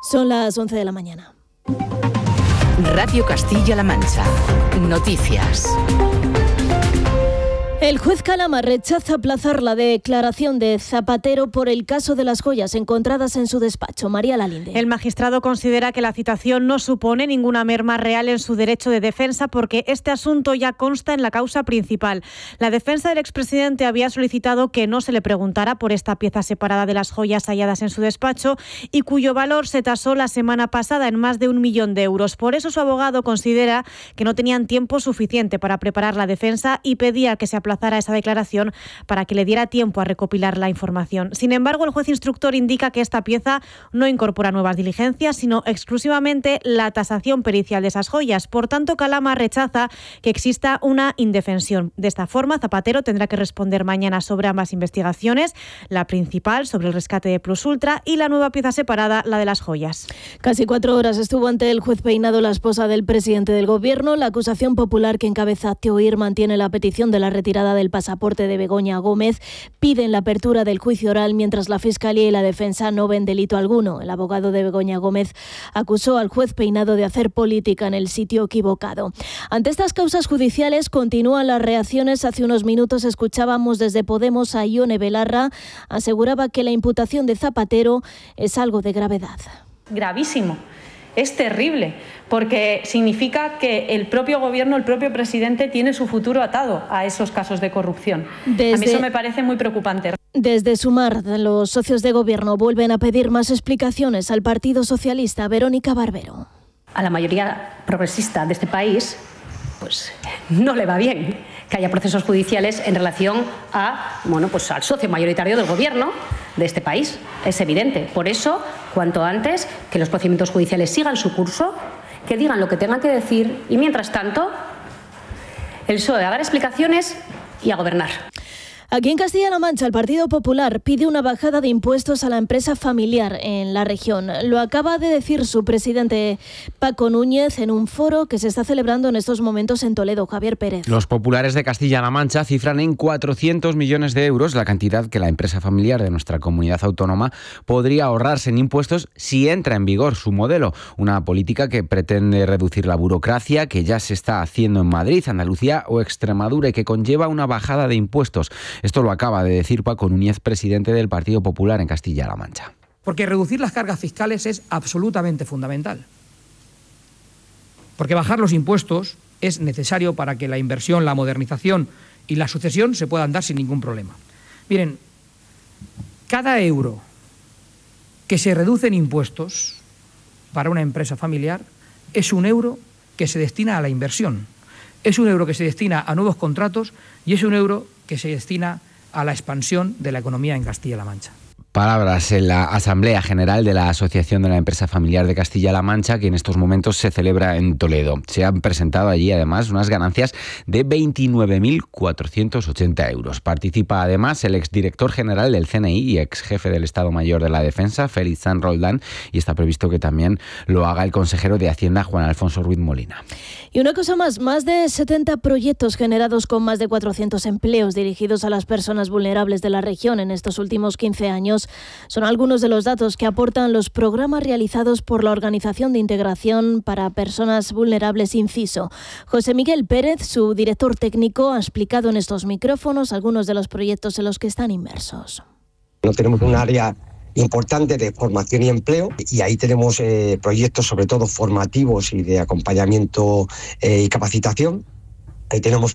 Son las 11 de la mañana. Radio Castilla-La Mancha. Noticias. El juez Calama rechaza aplazar la declaración de Zapatero por el caso de las joyas encontradas en su despacho. María Lalinde. El magistrado considera que la citación no supone ninguna merma real en su derecho de defensa porque este asunto ya consta en la causa principal. La defensa del expresidente había solicitado que no se le preguntara por esta pieza separada de las joyas halladas en su despacho y cuyo valor se tasó la semana pasada en más de 1 millón de euros. Por eso su abogado considera que no tenían tiempo suficiente para preparar la defensa y pedía que se aplazara esa declaración para que le diera tiempo a recopilar la información. Sin embargo, el juez instructor indica que esta pieza no incorpora nuevas diligencias, sino exclusivamente la tasación pericial de esas joyas. Por tanto, Calama rechaza que exista una indefensión. De esta forma, Zapatero tendrá que responder mañana sobre ambas investigaciones, la principal sobre el rescate de Plus Ultra y la nueva pieza separada, la de las joyas. Casi 4 horas estuvo ante el juez Peinado la esposa del presidente del Gobierno. La acusación popular que encabeza Teoir mantiene la petición de la retirada del pasaporte de Begoña Gómez. Piden la apertura del juicio oral mientras la Fiscalía y la Defensa no ven delito alguno. El abogado de Begoña Gómez acusó al juez Peinado de hacer política en el sitio equivocado. Ante estas causas judiciales continúan las reacciones. Hace unos minutos escuchábamos desde Podemos a Ione Belarra. Aseguraba que la imputación de Zapatero es algo de gravedad. Gravísimo. Es terrible, porque significa que el propio gobierno, el propio presidente tiene su futuro atado a esos casos de corrupción. A mí eso me parece muy preocupante. Desde Sumar, los socios de gobierno vuelven a pedir más explicaciones al Partido Socialista. Verónica Barbero. A la mayoría progresista de este país, pues no le va bien que haya procesos judiciales en relación a, pues al socio mayoritario del gobierno de este país. Es evidente. Por eso, cuanto antes, que los procedimientos judiciales sigan su curso, que digan lo que tengan que decir y, mientras tanto, el PSOE a dar explicaciones y a gobernar. Aquí en Castilla-La Mancha, el Partido Popular pide una bajada de impuestos a la empresa familiar en la región. Lo acaba de decir su presidente Paco Núñez en un foro que se está celebrando en estos momentos en Toledo. Javier Pérez. Los populares de Castilla-La Mancha cifran en 400 millones de euros la cantidad que la empresa familiar de nuestra comunidad autónoma podría ahorrarse en impuestos si entra en vigor su modelo. Una política que pretende reducir la burocracia que ya se está haciendo en Madrid, Andalucía o Extremadura y que conlleva una bajada de impuestos. Esto lo acaba de decir Paco Núñez, presidente del Partido Popular en Castilla-La Mancha. Porque reducir las cargas fiscales es absolutamente fundamental. Porque bajar los impuestos es necesario para que la inversión, la modernización y la sucesión se puedan dar sin ningún problema. Miren, cada euro que se reduce en impuestos para una empresa familiar es un euro que se destina a la inversión, es un euro que se destina a nuevos contratos y es un euro que se destina a la expansión de la economía en Castilla-La Mancha. Palabras en la Asamblea General de la Asociación de la Empresa Familiar de Castilla-La Mancha, que en estos momentos se celebra en Toledo. Se han presentado allí, además, unas ganancias de 29.480 euros. Participa, además, el exdirector general del CNI y exjefe del Estado Mayor de la Defensa, Félix San Roldán, y está previsto que también lo haga el consejero de Hacienda, Juan Alfonso Ruiz Molina. Y una cosa más de 70 proyectos generados con más de 400 empleos dirigidos a las personas vulnerables de la región en estos últimos 15 años son algunos de los datos que aportan los programas realizados por la Organización de Integración para Personas Vulnerables Inciso. José Miguel Pérez, su director técnico, ha explicado en estos micrófonos algunos de los proyectos en los que están inmersos. Tenemos un área importante de formación y empleo y ahí tenemos proyectos sobre todo formativos y de acompañamiento y capacitación. Ahí tenemos